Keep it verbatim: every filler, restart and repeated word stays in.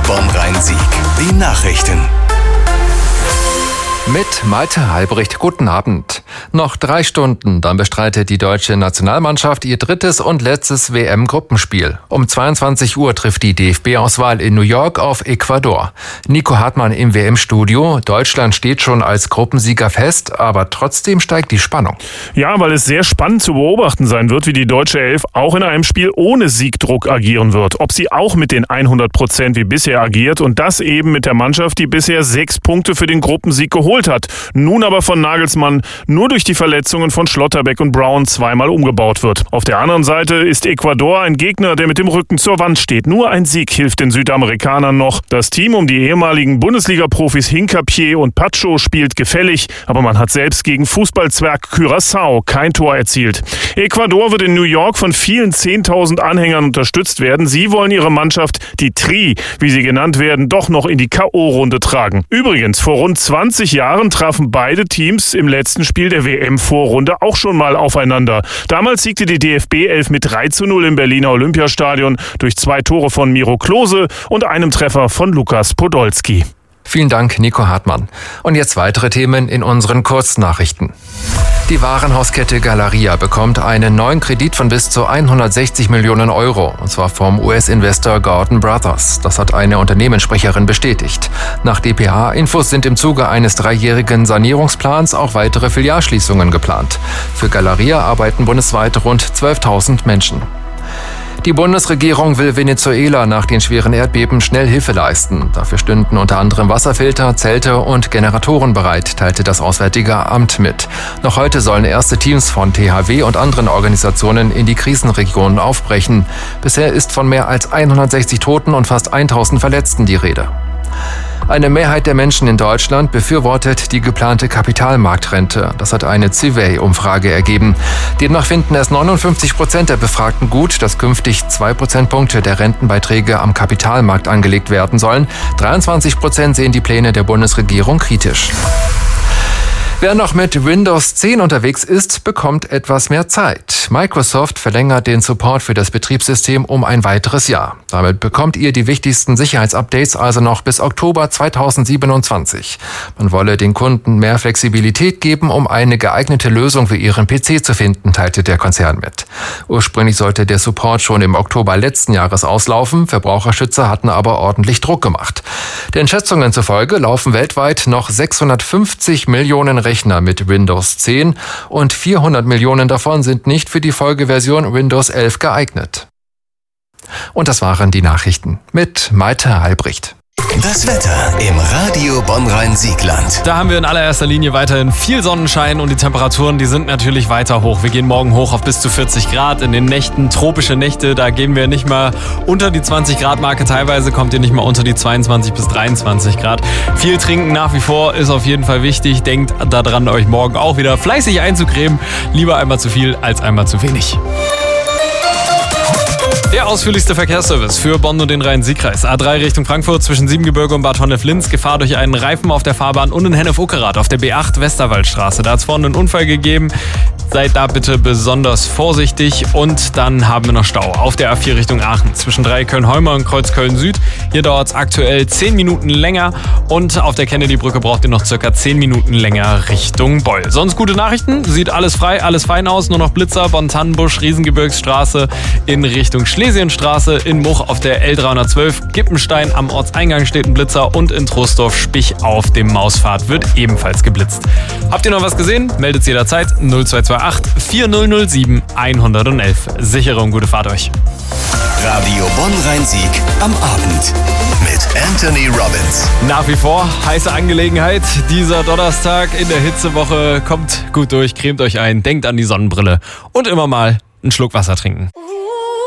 Bonn-Rhein-Sieg. Die Nachrichten. Mit Malte Halbricht, guten Abend. Noch drei Stunden, dann bestreitet die deutsche Nationalmannschaft ihr drittes und letztes W M-Gruppenspiel. Um zweiundzwanzig Uhr trifft die D F B-Auswahl in New York auf Ecuador. Nico Hartmann im W M-Studio. Deutschland steht schon als Gruppensieger fest, aber trotzdem steigt die Spannung. Ja, weil es sehr spannend zu beobachten sein wird, wie die deutsche Elf auch in einem Spiel ohne Siegdruck agieren wird. Ob sie auch mit den hundert Prozent wie bisher agiert und das eben mit der Mannschaft, die bisher sechs Punkte für den Gruppensieg geholt hat. Nun aber von Nagelsmann nur durch die Verletzungen von Schlotterbeck und Brown zweimal umgebaut wird. Auf der anderen Seite ist Ecuador ein Gegner, der mit dem Rücken zur Wand steht. Nur ein Sieg hilft den Südamerikanern noch. Das Team um die ehemaligen Bundesliga-Profis Hincapié und Pacho spielt gefällig, aber man hat selbst gegen Fußballzwerg Curaçao kein Tor erzielt. Ecuador wird in New York von vielen zehntausend Anhängern unterstützt werden. Sie wollen ihre Mannschaft, die Tri, wie sie genannt werden, doch noch in die K O-Runde tragen. Übrigens, vor rund zwanzig Jahren trafen beide Teams im letzten Spiel der W M-Vorrunde auch schon mal aufeinander. Damals siegte die D F B elf mit drei zu null im Berliner Olympiastadion durch zwei Tore von Miro Klose und einem Treffer von Lukas Podolski. Vielen Dank, Nico Hartmann. Und jetzt weitere Themen in unseren Kurznachrichten. Die Warenhauskette Galeria bekommt einen neuen Kredit von bis zu hundertsechzig Millionen Euro, und zwar vom U S-Investor Gordon Brothers. Das hat eine Unternehmenssprecherin bestätigt. Nach D P A-Infos sind im Zuge eines dreijährigen Sanierungsplans auch weitere Filialschließungen geplant. Für Galeria arbeiten bundesweit rund zwölftausend Menschen. Die Bundesregierung will Venezuela nach den schweren Erdbeben schnell Hilfe leisten. Dafür stünden unter anderem Wasserfilter, Zelte und Generatoren bereit, teilte das Auswärtige Amt mit. Noch heute sollen erste Teams von T H W und anderen Organisationen in die Krisenregionen aufbrechen. Bisher ist von mehr als hundertsechzig Toten und fast tausend Verletzten die Rede. Eine Mehrheit der Menschen in Deutschland befürwortet die geplante Kapitalmarktrente. Das hat eine Civey-Umfrage ergeben. Demnach finden es neunundfünfzig Prozent der Befragten gut, dass künftig zwei Prozentpunkte der Rentenbeiträge am Kapitalmarkt angelegt werden sollen. dreiundzwanzig Prozent sehen die Pläne der Bundesregierung kritisch. Wer noch mit Windows zehn unterwegs ist, bekommt etwas mehr Zeit. Microsoft verlängert den Support für das Betriebssystem um ein weiteres Jahr. Damit bekommt ihr die wichtigsten Sicherheitsupdates also noch bis Oktober zweitausendsiebenundzwanzig. Man wolle den Kunden mehr Flexibilität geben, um eine geeignete Lösung für ihren P C zu finden, teilte der Konzern mit. Ursprünglich sollte der Support schon im Oktober letzten Jahres auslaufen. Verbraucherschützer hatten aber ordentlich Druck gemacht. Den Schätzungen zufolge laufen weltweit noch sechshundertfünfzig Millionen Rechner mit Windows zehn und vierhundert Millionen davon sind nicht für die Folgeversion Windows elf geeignet. Und das waren die Nachrichten mit Malte Halbricht. Das Wetter im Radio Bonn-Rhein-Siegland. Da haben wir in allererster Linie weiterhin viel Sonnenschein und die Temperaturen, die sind natürlich weiter hoch. Wir gehen morgen hoch auf bis zu vierzig Grad. In den Nächten, tropische Nächte, da gehen wir nicht mal unter die zwanzig Grad Marke. Teilweise kommt ihr nicht mal unter die zweiundzwanzig bis dreiundzwanzig Grad. Viel trinken nach wie vor ist auf jeden Fall wichtig. Denkt daran, euch morgen auch wieder fleißig einzucremen. Lieber einmal zu viel als einmal zu wenig. Der ausführlichste Verkehrsservice für Bonn und den Rhein-Sieg-Kreis. A drei Richtung Frankfurt zwischen Siebengebirge und Bad Honnef-Linz. Gefahr durch einen Reifen auf der Fahrbahn und in Hennef-Uckerath auf der B acht Westerwaldstraße. Da hat es vorne einen Unfall gegeben. Seid da bitte besonders vorsichtig. Und dann haben wir noch Stau auf der A vier Richtung Aachen. Zwischen Dreiköln-Holmer und Kreuzköln-Süd. Hier dauert es aktuell zehn Minuten länger. Und auf der Kennedy-Brücke braucht ihr noch circa zehn Minuten länger Richtung Beul. Sonst gute Nachrichten. Sieht alles frei, alles fein aus. Nur noch Blitzer, Bonn-Tannenbusch, Riesengebirgsstraße in Richtung Schlesienstraße. In Much auf der L dreihundertzwölf. Gippenstein am Ortseingang steht ein Blitzer. Und in Troisdorf-Spich auf dem Mauspfad wird ebenfalls geblitzt. Habt ihr noch was gesehen? Meldet jederzeit null zwei zwei acht vier null null sieben eins eins eins. Sichere und gute Fahrt euch. Radio Bonn-Rhein-Sieg am Abend mit Anthony Robbins. Nach wie vor heiße Angelegenheit. Dieser Donnerstag in der Hitzewoche. Kommt gut durch, cremt euch ein, denkt an die Sonnenbrille und immer mal einen Schluck Wasser trinken.